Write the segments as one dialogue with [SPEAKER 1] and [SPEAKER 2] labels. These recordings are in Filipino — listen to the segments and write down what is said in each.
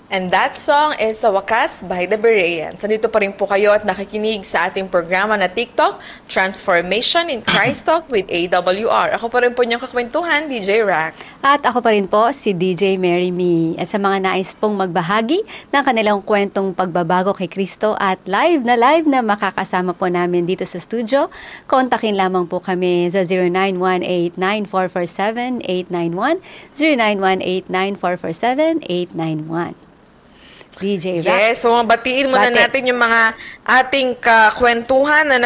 [SPEAKER 1] And that song is Sa Wakas by the Bereans. Nandito pa rin po kayo at nakikinig sa ating programa na TikTok, Transformation in Christ Talk with AWR. Ako pa rin po niyong kakwentuhan, DJ Rack.
[SPEAKER 2] At ako pa rin po, si DJ Mary Me. At sa mga nais pong magbahagi ng kanilang kwentong pagbabago kay Kristo at live na makakasama po namin dito sa studio, kontakin lamang po kami sa 0918-9447-891, 0918-9447-891. DJ Rack.
[SPEAKER 1] Yes, so batiin muna natin yung mga ating kakwentuhan na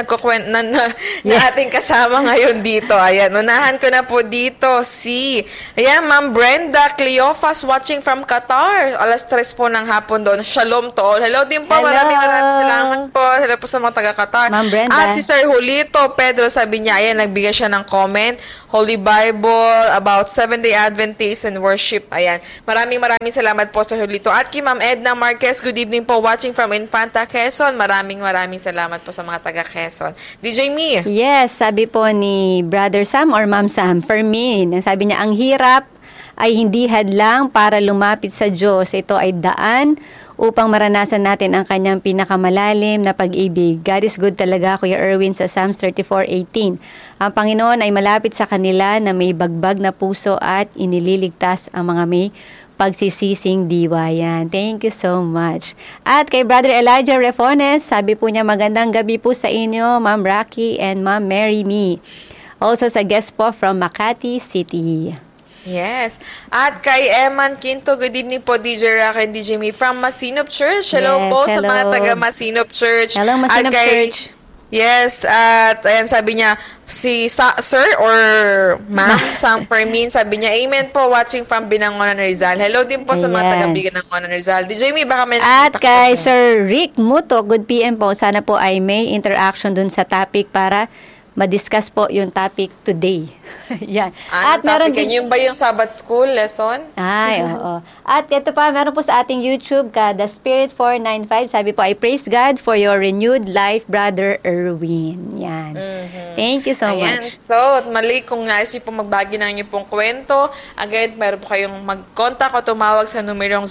[SPEAKER 1] ating kasama ngayon dito. Ayan, unahan ko na po dito si Ma'am Brenda Cleofas watching from Qatar. 3:00 po ng hapon doon. Shalom to all. Hello din po.
[SPEAKER 2] Hello.
[SPEAKER 1] Maraming salamat po. Hello po sa mga taga-Qatar.
[SPEAKER 2] Ma'am Brenda.
[SPEAKER 1] At si Sir Julito Pedro, sabi niya, nagbigay siya ng comment. Holy Bible about Seventh-day Adventist and worship. Ayan. Maraming salamat po sa Julito. At kay Ma'am Edna Marquez, good evening po watching from Infanta, Quezon. Maraming salamat po sa mga taga Quezon. DJ Me.
[SPEAKER 2] Yes, sabi po ni Brother Sam or Ma'am Sam, Fermin, sabi niya, ang hirap ay hindi hadlang para lumapit sa Diyos. Ito ay daan upang maranasan natin ang kanyang pinakamalalim na pag-ibig. God is good talaga, Kuya Erwin, sa Psalms 34:18. Ang Panginoon ay malapit sa kanila na may bagbag na puso at inililigtas ang mga may pagsisising diwa. Yan. Thank you so much. At kay Brother Elijah Refornes, sabi po niya, magandang gabi po sa inyo, Ma'am Rocky and Ma'am Mary Me. Also sa guest po from Makati City.
[SPEAKER 1] Yes. At kay Eman Quinto, good evening po, DJ Rock and DJ Me from Masinop Church. Hello po sa mga taga Masinop Church.
[SPEAKER 2] Hello, Masinop Church.
[SPEAKER 1] Yes, at ayan, sabi niya, si Sir or Ma'am Sam Fermin, sabi niya, amen po, watching from Binangonan, Rizal. Hello din po sa mga taga Binangonan, Rizal. DJ Me, baka may
[SPEAKER 2] at kay Sir Rick Muto, good PM po. Sana po ay may interaction dun sa topic para ma-discuss po yung topic today. Yan.
[SPEAKER 1] At meron din yung ba yung Sabbath School lesson?
[SPEAKER 2] Ay, oo. At ito pa, meron po sa ating YouTube ka, The Spirit 495, sabi po, I praise God for your renewed life, Brother Erwin. Yan. Thank you so much.
[SPEAKER 1] So, mali kung nais niyo pong magbagi ng inyong pong kwento, again, meron po kayong mag-contact o tumawag sa numerong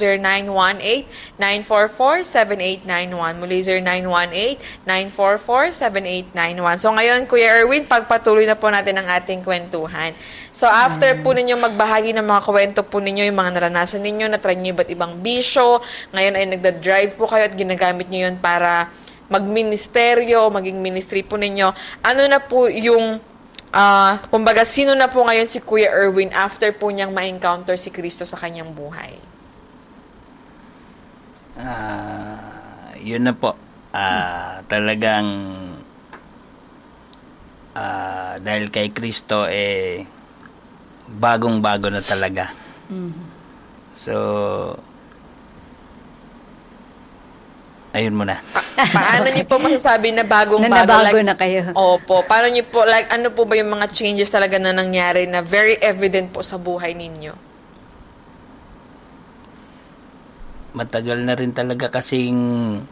[SPEAKER 1] 0918-944-7891. Muli 0918-944-7891. So, ngayon, Kuya Erwin, pagpatuloy na po natin ang ating kwentuhan. So, after po ninyo magbahagi ng mga kwento po ninyo, yung mga naranasan ninyo, na-try nyo iba't ibang bisyo, ngayon ay nagda-drive po kayo at ginagamit nyo yun para magministeryo, maging ministry po ninyo. Ano na po yung, kumbaga, sino na po ngayon si Kuya Erwin after po niyang ma-encounter si Kristo sa kanyang buhay?
[SPEAKER 3] Yun na po. Talagang dahil kay Kristo bagong-bago na talaga. So ayun muna.
[SPEAKER 1] Paano niyo po masasabi na bagong-bago?
[SPEAKER 2] Nabago na kayo.
[SPEAKER 1] Opo. Paano niyo po, ano po ba yung mga changes talaga na nangyari na very evident po sa buhay ninyo?
[SPEAKER 3] Matagal na rin talaga kasing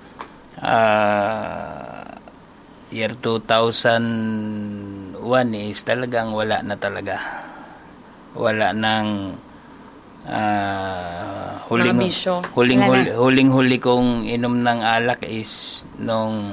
[SPEAKER 3] year 2001 is talagang wala na talaga. Wala nang huling-huli kong inom ng alak is nung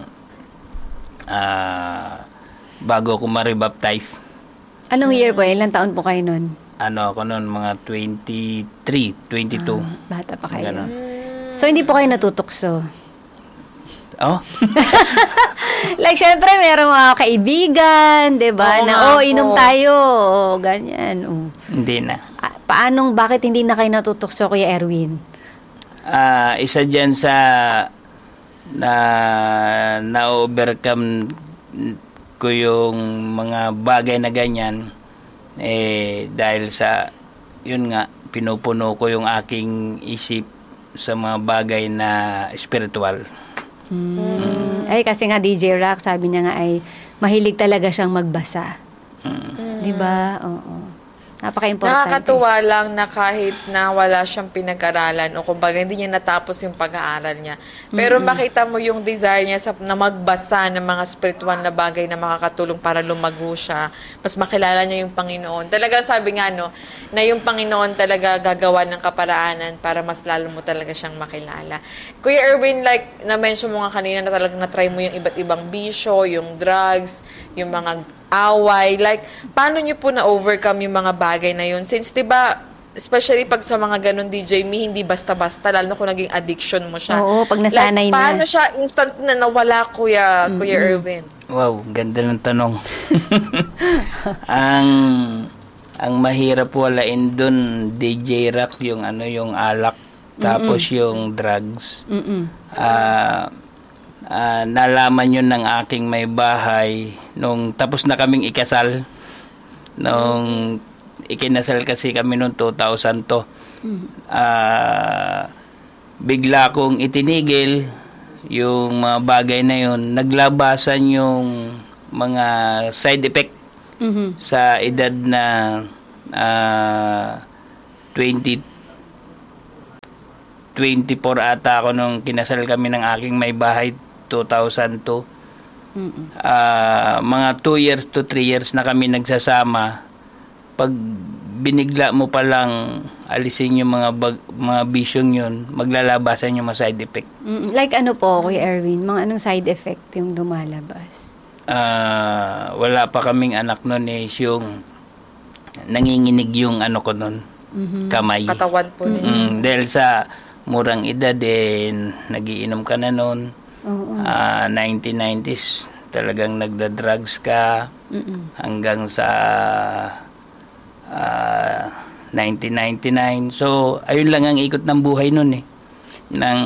[SPEAKER 3] bago ako ma-rebaptize.
[SPEAKER 2] Anong year po? Ilang taon po kayo nun?
[SPEAKER 3] Ako nun, mga 23, 22.
[SPEAKER 2] Bata pa kayo.
[SPEAKER 3] Ganon.
[SPEAKER 2] So, hindi po kayo natutukso?
[SPEAKER 3] Oh?
[SPEAKER 2] Like, syempre, merong mga kaibigan, diba? Inom tayo. Ganyan.
[SPEAKER 3] Hindi na.
[SPEAKER 2] Bakit hindi na kayo natutukso, Kuya Erwin?
[SPEAKER 3] Isa dyan sa na-overcome ko yung mga bagay na ganyan dahil sa yun nga, pinupuno ko yung aking isip sa mga bagay na spiritual.
[SPEAKER 2] Ay, kasi nga DJ Rock, sabi niya nga ay mahilig talaga siyang magbasa. Diba? Oo. Napaka-importante.
[SPEAKER 1] Nakakatuwa lang na kahit na wala siyang pinag-aralan o kumbaga hindi niya natapos yung pag-aaral niya. Pero makita mo yung desire niya na magbasa ng mga spiritual na bagay na makakatulong para lumago siya. Mas makilala niya yung Panginoon. Talaga sabi nga na yung Panginoon talaga gagawa ng kaparaanan para mas lalo mo talaga siyang makilala. Kuya Erwin, like na-mention mo nga kanina na talagang na-try mo yung iba't ibang bisyo, yung drugs, yung mga away, like, paano nyo po na-overcome yung mga bagay na yun? Since, di ba, especially pag sa mga ganun DJ Me, hindi basta-basta, lalo na kung naging addiction mo siya.
[SPEAKER 2] Oo, pag nasanay
[SPEAKER 1] like, paano siya instant na nawala, Kuya Erwin?
[SPEAKER 3] Wow, ganda ng tanong. ang mahirap walain dun, DJ Rock, yung alak, tapos yung drugs. Nalaman yun ng aking may bahay nung tapos na kaming ikasal, nung ikinasal kasi kami noong 2002. Bigla kong itinigil yung mga bagay na yun. Naglabasan yung mga side effect sa edad na 24 ata ako nung kinasal kami ng aking may bahay 2002. Mga 2 years to 3 years na kami nagsasama. Pag binigla mo pa lang alisin yung mga bisyong yun, maglalabasan yung mga side effect.
[SPEAKER 2] Like ano po, Kuya Erwin? Mga anong side effect yung lumalabas?
[SPEAKER 3] Wala pa kaming anak nun yung nanginginig yung ko nun, kamay.
[SPEAKER 1] Katawan po niya.
[SPEAKER 3] Dahil sa murang edad nagiinom ka na nun. 1990s talagang nagda-drugs ka hanggang sa 1999. So ayun lang ang ikot ng buhay nun ng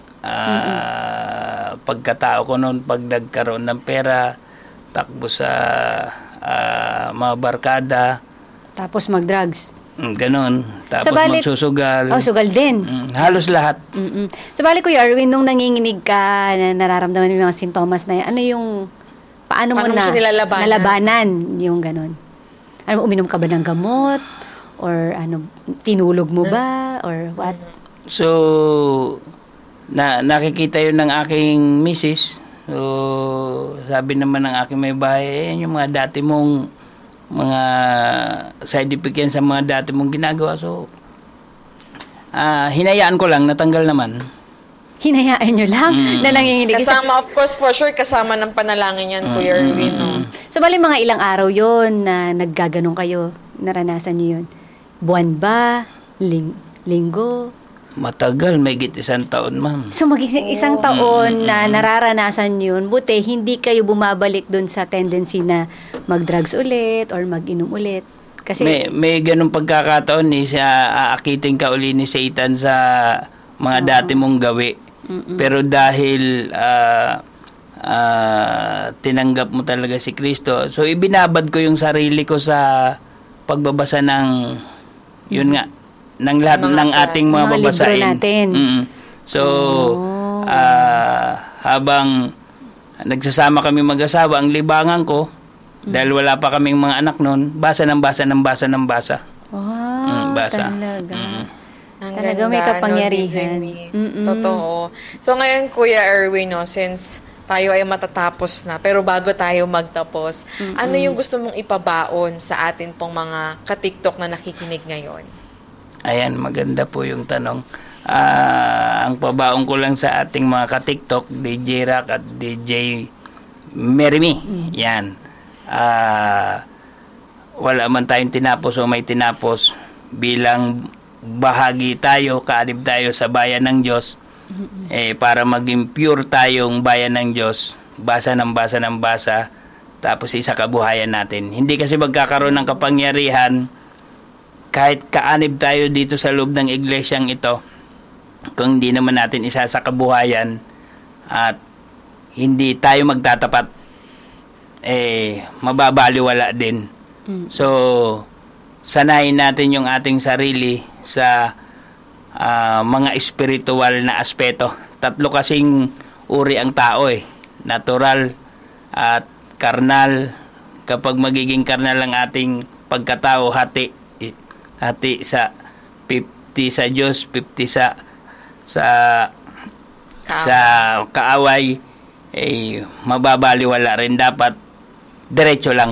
[SPEAKER 3] pagkatao ko nun, pag nagkaroon ng pera, takbo sa mga barkada,
[SPEAKER 2] tapos mag-drugs.
[SPEAKER 3] Ganon. Tapos
[SPEAKER 2] Sabalit,
[SPEAKER 3] magsusugal.
[SPEAKER 2] Sugal din.
[SPEAKER 3] Halos lahat.
[SPEAKER 2] Sabali, Kuya Erwin, nung nanginginig ka, na nararamdaman mo yung mga sintomas na yan, ano yung, paano mo na nalabanan yung ganon? Ano, uminom ka ba ng gamot? Or tinulog mo ba? Or what?
[SPEAKER 3] So, nakikita yun ng aking misis. So, sabi naman ng aking may bahay, yung mga dati mong mga side effect yan sa mga dati mong ginagawa. So, hinayaan ko lang, natanggal naman.
[SPEAKER 2] Hinayaan nyo lang na nanginginig.
[SPEAKER 1] Kasama, of course, for sure, kasama ng panalangin yan, Kuya Erwin.
[SPEAKER 2] So, bali mga ilang araw yon na naggaganong kayo, naranasan nyo yun? Buwan ba? Linggo?
[SPEAKER 3] Matagal, may git 1 taon, ma'am.
[SPEAKER 2] So, maging 1 taon na nararanasan yun, buti hindi kayo bumabalik dun sa tendency na mag-drugs ulit or mag-inom ulit. Kasi
[SPEAKER 3] may ganung pagkakataon aakitin ka uli ni Satan sa mga dati mong gawi. Pero dahil tinanggap mo talaga si Kristo, so ibinabad ko yung sarili ko sa pagbabasa ng yun nga, ng lahat ng ating mga babasahin.
[SPEAKER 2] Natin.
[SPEAKER 3] So, habang nagsasama kami mag-asawa, ang libangan ko, dahil wala pa kaming mga anak noon, basa ng basa.
[SPEAKER 2] Wow,
[SPEAKER 3] basa.
[SPEAKER 2] talaga.
[SPEAKER 1] Ang
[SPEAKER 2] Talaga
[SPEAKER 1] ganda,
[SPEAKER 2] may kapangyarihan.
[SPEAKER 1] Totoo. So ngayon, Kuya Erwin, since tayo ay matatapos na, pero bago tayo magtapos, ano yung gusto mong ipabaon sa atin pong mga ka-TikTok na nakikinig ngayon?
[SPEAKER 3] Ayan, maganda po yung tanong. Ang pabaon ko lang sa ating mga ka-TikTok, DJ Rock at DJ Meremy. Yan. Wala man tayong tinapos o may tinapos, bilang bahagi tayo, kaanib tayo sa bayan ng Diyos, para maging pure tayong bayan ng Diyos, basa ng basa, tapos isa kabuhayan natin. Hindi kasi magkakaroon ng kapangyarihan kahit kaanib tayo dito sa loob ng iglesyang ito, kung hindi naman natin isa sa kabuhayan at hindi tayo magtatapat, mababaliwala din. So, sanayin natin yung ating sarili sa mga espiritual na aspeto. 3 kasing uri ang tao natural at karnal. Kapag magiging karnal ang ating pagkatao, hati, hati sa 50 sa Diyos, 50 sa kaaway, mababaliwala rin. Dapat diretso lang.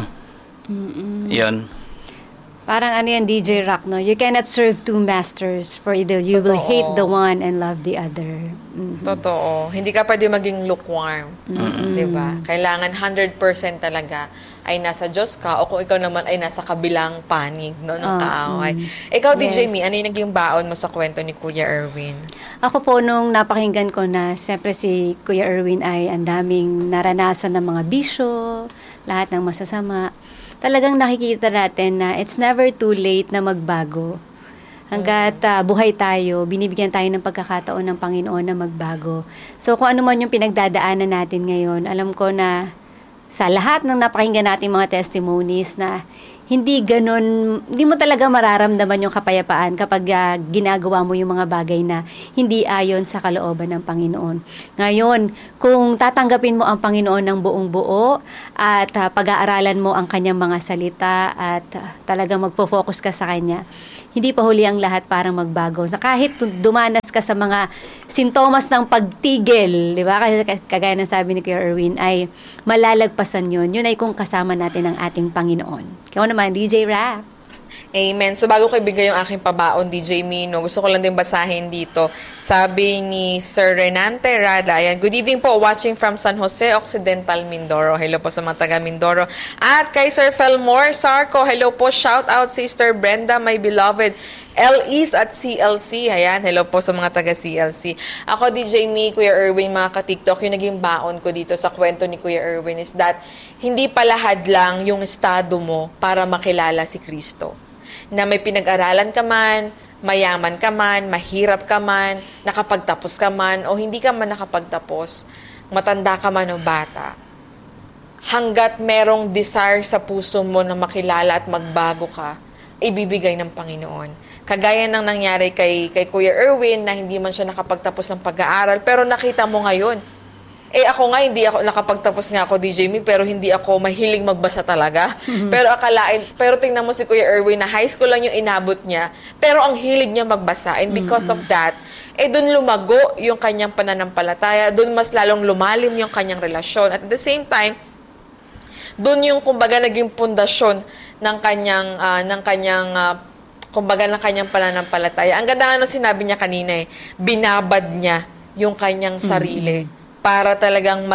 [SPEAKER 3] Yun.
[SPEAKER 2] Parang ano yan, DJ Rock, no? You cannot serve two masters, for either you will
[SPEAKER 1] Totoo.
[SPEAKER 2] hate the one and love the other.
[SPEAKER 1] Totoo. Hindi ka pwede maging lukewarm. Diba? Kailangan 100% talaga ay nasa Diyos ka, o kung ikaw naman ay nasa kabilang panig, no, ng kaaway. Ikaw, DJ
[SPEAKER 2] Yes.
[SPEAKER 1] Mi, ano yung naging baon mo sa kwento ni Kuya Erwin?
[SPEAKER 2] Ako po, nung napakinggan ko na, siyempre si Kuya Erwin ay ang daming naranasan ng mga bisyo, lahat ng masasama. Talagang nakikita natin na it's never too late na magbago. Hanggat buhay tayo, binibigyan tayo ng pagkakataon ng Panginoon na magbago. So kung ano man yung pinagdadaanan natin ngayon, alam ko na sa lahat ng napakinggan nating mga testimonies na hindi mo talaga mararamdaman yung kapayapaan kapag ginagawa mo yung mga bagay na hindi ayon sa kalooban ng Panginoon. Ngayon, kung tatanggapin mo ang Panginoon ng buong buo at pag-aaralan mo ang kanyang mga salita at talagang magpo-focus ka sa kanya, hindi pa huli ang lahat para magbago. Na kahit dumanas ka sa mga sintomas ng pagtigil, di ba? Kagaya ng sabi ni Kuya Erwin, ay malalagpasan yun. Yun ay kung kasama natin ang ating Panginoon. Ikaw naman, DJ Rap.
[SPEAKER 1] Amen. So bago ko ibigay yung aking pabaon, DJ Mino, gusto ko lang din basahin dito. Sabi ni Sir Renante Rada, ayan, good evening po, watching from San Jose Occidental, Mindoro. Hello po sa mga taga Mindoro. At kay Sir Felmore Sarco, hello po, shout out Sister Brenda, my beloved. LEs at CLC. Ayan, hello po sa mga taga CLC. Ako, DJ Mi, Kuya Erwin, mga ka-TikTok, yung naging baon ko dito sa kwento ni Kuya Erwin is that hindi palahad lang yung estado mo para makilala si Kristo. Na may pinag-aralan ka man, mayaman ka man, mahirap ka man, nakapagtapos ka man, o hindi ka man nakapagtapos, matanda ka man o bata. Hanggat merong desire sa puso mo na makilala at magbago ka, ibibigay ng Panginoon. Kagaya ng nangyari kay Kuya Erwin na hindi man siya nakapagtapos ng pag-aaral, pero nakita mo ngayon, ako nga, hindi ako nakapagtapos nga ako, DJ Mi, pero hindi ako mahilig magbasa talaga. Pero tingnan mo si Kuya Erwin na high school lang yung inabot niya, pero ang hilig niya magbasa. And because of that, dun lumago yung kanyang pananampalataya, dun mas lalong lumalim yung kanyang relasyon. At the same time, dun yung kumbaga naging pundasyon ng kanyang pananampalataya. Ang ganda nga ng sinabi niya kanina, binabad niya yung kanyang sarili para talagang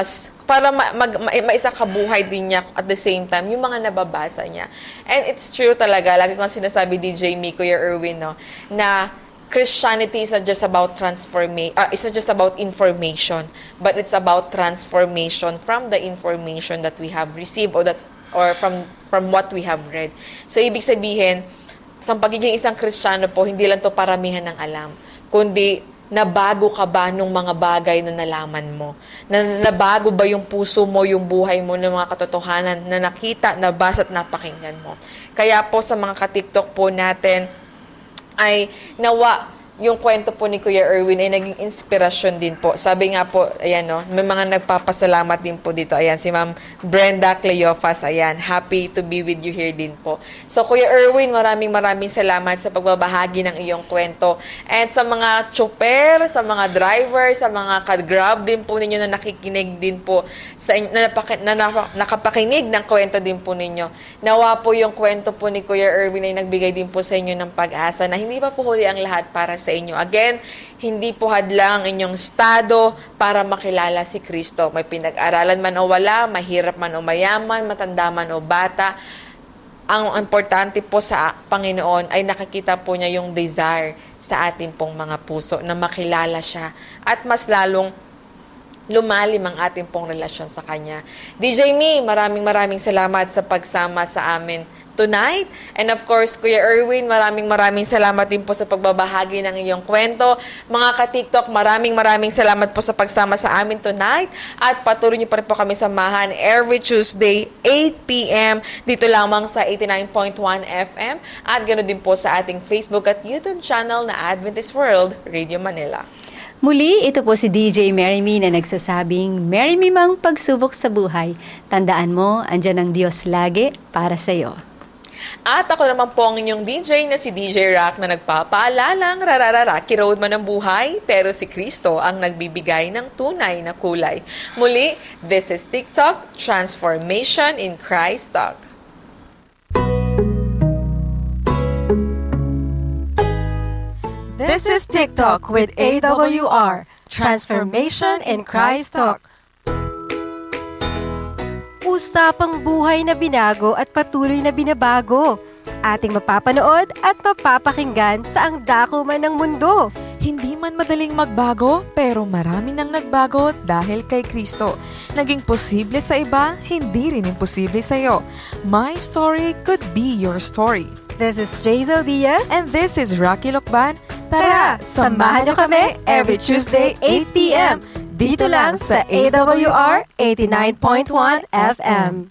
[SPEAKER 1] maisakabuhay din niya at the same time yung mga nababasa niya. And it's true talaga, lagi kong sinasabi, DJ Mi, Kuya Erwin, no, na Christianity is not just about it's not just about information, but it's about transformation from the information that we have received or from what we have read. So ibig sabihin, sa pagiging isang Kristiyano po, hindi lang to paramihan ng alam, kundi nabago ka ba nung mga bagay na nalaman mo? Nabago ba yung puso mo, yung buhay mo ng mga katotohanan na nakita, nabasa at napakinggan mo? Kaya po sa mga ka-TikTok po natin, ay nawa yung kwento po ni Kuya Erwin ay naging inspirasyon din po. Sabi nga po, ayan, no, may mga nagpapasalamat din po dito. Ayan, si Ma'am Brenda Cleofas, ayan, happy to be with you here din po. So, Kuya Erwin, maraming salamat sa pagbabahagi ng iyong kwento. And sa mga chopper, sa mga driver, sa mga ka-grab din po ninyo na nakikinig din po, nakapakinig ng kwento din po ninyo. Nawa po yung kwento po ni Kuya Erwin ay nagbigay din po sa inyo ng pag-asa na hindi pa po huli ang lahat para sa inyo. Again, hindi po hadlang ang inyong estado para makilala si Kristo. May pinag-aralan man o wala, mahirap man o mayaman, matanda man o bata, ang importante po sa Panginoon ay nakikita po niya yung desire sa ating pong mga puso na makilala siya at mas lalong lumalim ang ating pong relasyon sa Kanya. DJ Mi, maraming salamat sa pagsama sa amin tonight. And of course, Kuya Erwin, maraming salamat din po sa pagbabahagi ng iyong kwento. Mga ka-TikTok, maraming salamat po sa pagsama sa amin tonight. At patuloy niyo pa rin po kami samahan every Tuesday, 8 p.m. dito lamang sa 89.1 FM. At ganoon din po sa ating Facebook at YouTube channel na Adventist World Radio Manila.
[SPEAKER 2] Muli, ito po si DJ Mary Me na nagsasabing, Mary Me mang pagsubok sa buhay. Tandaan mo, andyan ang Diyos lagi para sa iyo.
[SPEAKER 1] At ako naman po ang inyong DJ na si DJ Rock na nagpapaalalang Rocky Road man ang buhay, pero si Kristo ang nagbibigay ng tunay na kulay. Muli, this is TikTok, Transformation in Christ Talk.
[SPEAKER 4] This is TikTok with AWR, Transformation in Christ Talk. Usapang buhay na binago at patuloy na binabago. Ating mapapanood at mapapakinggan sa ang dako man ng mundo.
[SPEAKER 5] Hindi man madaling magbago, pero marami nang nagbago dahil kay Kristo. Naging posible sa iba, hindi rin imposible sa iyo. My story could be your story.
[SPEAKER 4] This is Jazel Diaz.
[SPEAKER 5] And this is Rocky Lokban.
[SPEAKER 4] Tara, samahan niyo kami every Tuesday 8 p.m. Dito lang sa AWR 89.1 FM.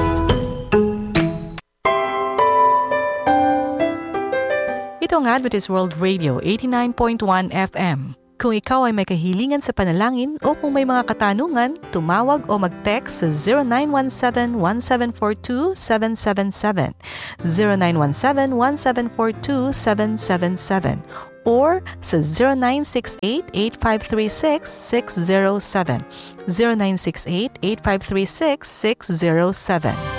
[SPEAKER 6] Ito ang Adventist World Radio 89.1 FM. Kung ikaw ay may kahilingan sa panalangin o kung may mga katanungan, tumawag o mag-text sa 0917-1742-777, 0917-1742-777, or sa 0968-8536-607, 0968-8536-607.